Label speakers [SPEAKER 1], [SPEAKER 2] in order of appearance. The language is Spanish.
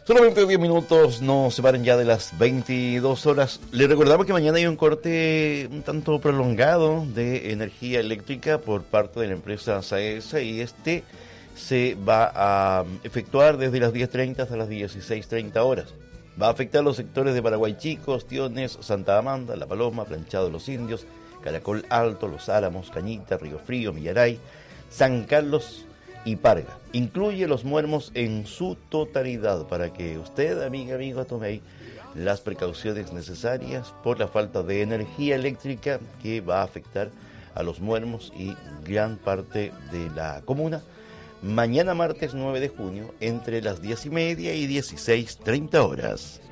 [SPEAKER 1] Solamente 10 minutos nos separan ya de las 22 horas. Les recordamos que mañana hay un corte un tanto prolongado de energía eléctrica por parte de la empresa SAESA y se va a efectuar desde las 10:30 hasta las 16:30 horas. Va a afectar los sectores de Paraguay Chico, Ostiones, Santa Amanda, La Paloma, Planchado de los Indios, Caracol Alto, Los Álamos, Cañita, Río Frío, Millaray, San Carlos y Parga. Incluye Los Muermos en su totalidad para que usted, amigo, tome ahí las precauciones necesarias por la falta de energía eléctrica que va a afectar a Los Muermos y gran parte de la comuna. Mañana martes 9 de junio entre las 10:30 y 16:30 horas.